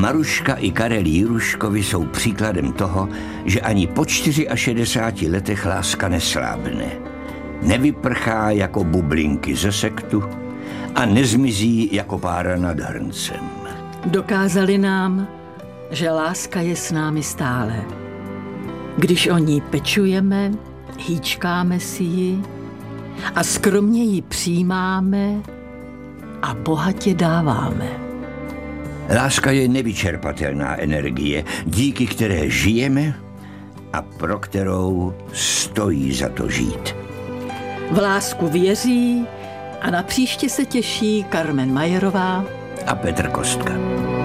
Maruška i Karel Jiruškovi jsou příkladem toho, že ani po 64 letech láska neslábne. Nevyprchá jako bublinky ze sektu a nezmizí jako pára nad hrncem. Dokázali nám, že láska je s námi stále. Když o ní pečujeme, hýčkáme si ji a skromně ji přijímáme a bohatě dáváme. Láska je nevyčerpatelná energie, díky které žijeme a pro kterou stojí za to žít. V lásku věří a na příště se těší Carmen Majerová A Petr Kostka.